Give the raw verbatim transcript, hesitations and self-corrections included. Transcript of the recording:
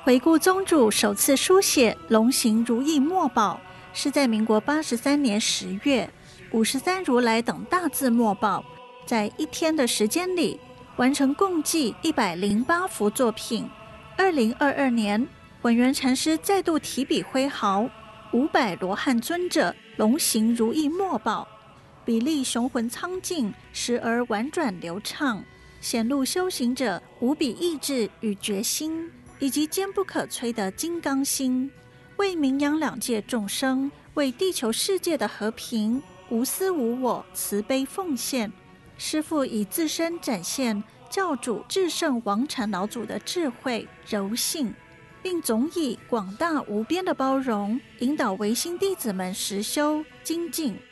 回顾宗主首次书写龙行如意墨宝，是在民国八十三年十月，五十三如来等大字墨宝，在一天的时间里完成共计一百零八幅作品。二零二二年，文渊禅师再度提笔挥毫，五百罗汉尊者龙行如意墨宝，笔力雄浑苍劲，时而婉转流畅，显露修行者无比意志与决心，以及坚不可摧的金刚心，为名扬两界众生，为地球世界的和平无私无我慈悲奉献。师父以自身展现教主至圣王禅老祖的智慧柔性，并总以广大无边的包容引导唯心弟子们实修精进。